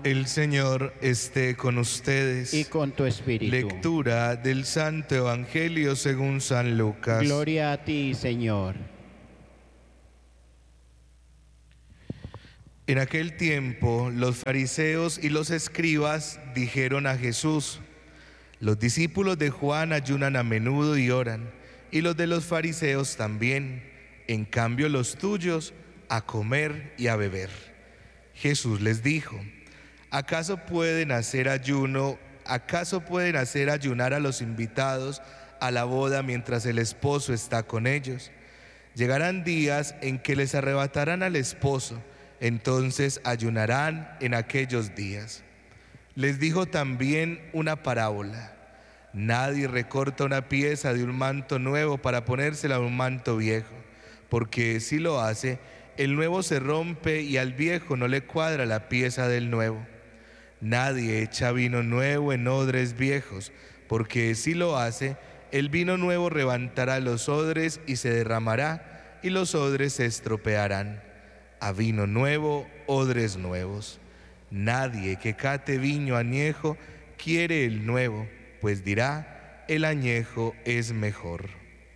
El Señor esté con ustedes. Y con tu espíritu. Lectura del Santo Evangelio según San Lucas. Gloria a ti, Señor. En aquel tiempo, los fariseos y los escribas dijeron a Jesús: los discípulos de Juan ayunan a menudo y oran, y los de los fariseos también. En cambio, los tuyos a comer y a beber. Jesús les dijo: ¿Acaso pueden hacer ayunar a los invitados a la boda mientras el esposo está con ellos? Llegarán días en que les arrebatarán al esposo, entonces ayunarán en aquellos días. Les dijo también una parábola: nadie recorta una pieza de un manto nuevo para ponérsela a un manto viejo, porque si lo hace, el nuevo se rompe y al viejo no le cuadra la pieza del nuevo. Nadie echa vino nuevo en odres viejos, porque si lo hace, el vino nuevo reventará los odres y se derramará, y los odres se estropearán. A vino nuevo, odres nuevos. Nadie que cate viño añejo quiere el nuevo, pues dirá: el añejo es mejor.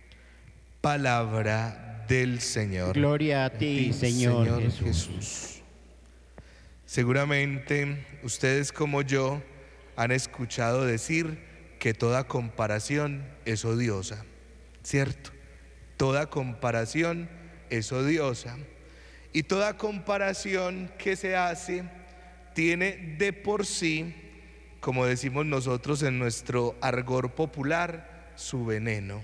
Palabra del Señor. Gloria a ti, Señor Jesús. Seguramente ustedes como yo han escuchado decir que toda comparación es odiosa, ¿cierto? Toda comparación es odiosa. Y toda comparación que se hace tiene de por sí, como decimos nosotros en nuestro argot popular, su veneno.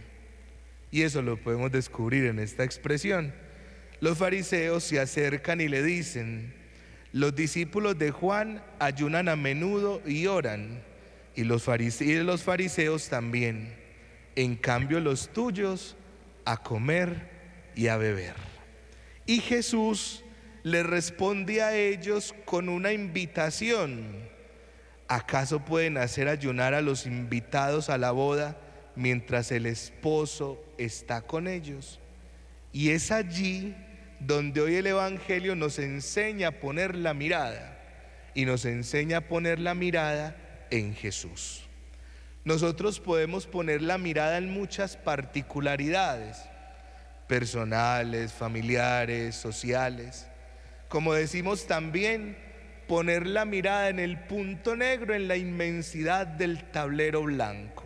Y eso lo podemos descubrir en esta expresión. Los fariseos se acercan y le dicen: los discípulos de Juan ayunan a menudo y oran, y los fariseos también. En cambio, los tuyos a comer y a beber. Y Jesús les responde a ellos con una invitación: ¿acaso pueden hacer ayunar a los invitados a la boda mientras el esposo está con ellos? Y es allí donde hoy el Evangelio nos enseña a poner la mirada, y nos enseña a poner la mirada en Jesús. Nosotros podemos poner la mirada en muchas particularidades, personales, familiares, sociales. Como decimos también, poner la mirada en el punto negro, en la inmensidad del tablero blanco.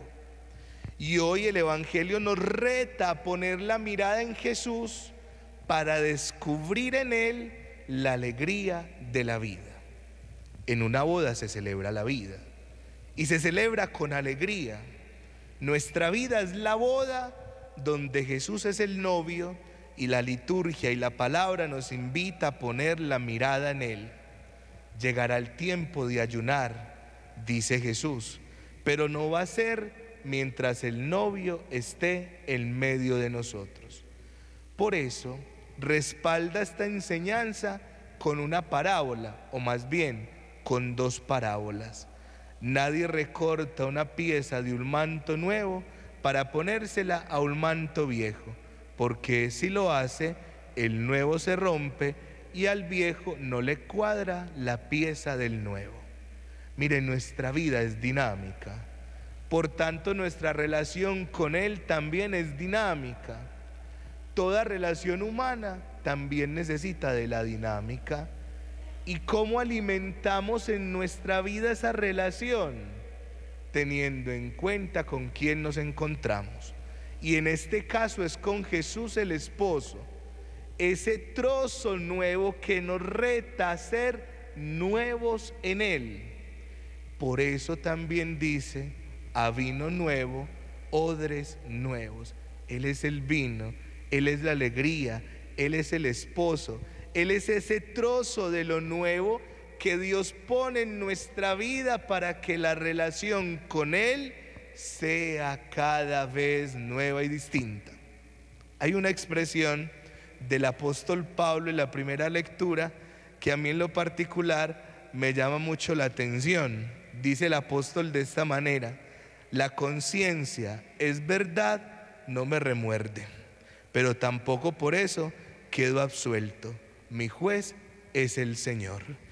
Y hoy el Evangelio nos reta a poner la mirada en Jesús para descubrir en Él la alegría de la vida. En una boda se celebra la vida y se celebra con alegría. Nuestra vida es la boda donde Jesús es el novio, y la liturgia y la palabra nos invita a poner la mirada en Él. Llegará el tiempo de ayunar, dice Jesús, pero no va a ser mientras el novio esté en medio de nosotros. Por eso respalda esta enseñanza con una parábola, o más bien con dos parábolas. Nadie recorta una pieza de un manto nuevo para ponérsela a un manto viejo, porque si lo hace, el nuevo se rompe y al viejo no le cuadra la pieza del nuevo. Miren, nuestra vida es dinámica, por tanto nuestra relación con Él también es dinámica. Toda relación humana también necesita de la dinámica. ¿Y cómo alimentamos en nuestra vida esa relación? Teniendo en cuenta con quién nos encontramos. Y en este caso es con Jesús el esposo, ese trozo nuevo que nos reta a ser nuevos en Él. Por eso también dice: a vino nuevo, odres nuevos. Él es el vino, Él es la alegría, Él es el esposo, Él es ese trozo de lo nuevo que Dios pone en nuestra vida para que la relación con Él sea cada vez nueva y distinta. Hay una expresión del apóstol Pablo en la primera lectura que a mí en lo particular me llama mucho la atención. Dice el apóstol de esta manera: la conciencia es verdad, no me remuerde, pero tampoco por eso quedo absuelto. Mi juez es el Señor.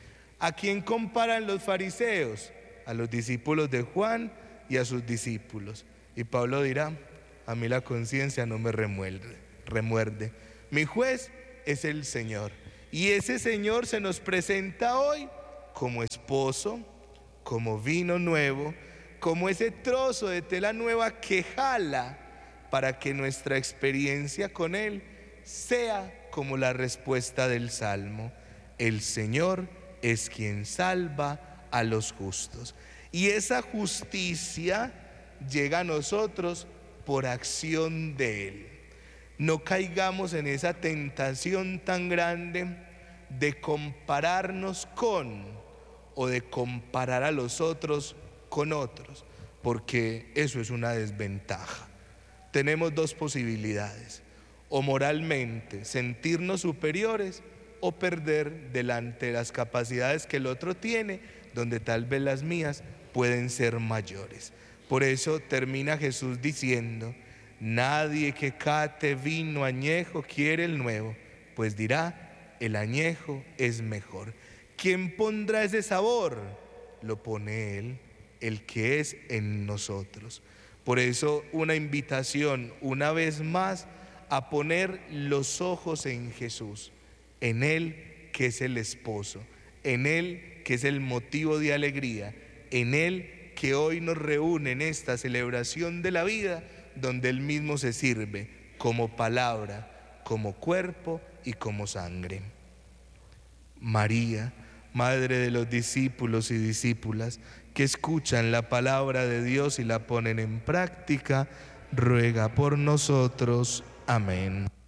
¿A quién comparan los fariseos? A los discípulos de Juan y a sus discípulos. Y Pablo dirá: a mí la conciencia no me remuerde. Mi juez es el Señor. Y ese Señor se nos presenta hoy como esposo, como vino nuevo, como ese trozo de tela nueva que jala para que nuestra experiencia con Él sea como la respuesta del Salmo: el Señor es quien salva a los justos. Y esa justicia llega a nosotros por acción de Él. No caigamos en esa tentación tan grande de compararnos con, o de comparar a los otros con otros, porque eso es una desventaja. Tenemos dos posibilidades: o moralmente sentirnos superiores, o perder delante de las capacidades que el otro tiene, donde tal vez las mías pueden ser mayores. Por eso termina Jesús diciendo: nadie que cate vino añejo quiere el nuevo, pues dirá: el añejo es mejor. ¿Quién pondrá ese sabor? Lo pone Él, el que es en nosotros. Por eso una invitación una vez más a poner los ojos en Jesús, en Él que es el esposo, en Él que es el motivo de alegría, en Él que hoy nos reúne en esta celebración de la vida, donde Él mismo se sirve como palabra, como cuerpo y como sangre. María, Madre de los discípulos y discípulas que escuchan la palabra de Dios y la ponen en práctica, ruega por nosotros. Amén.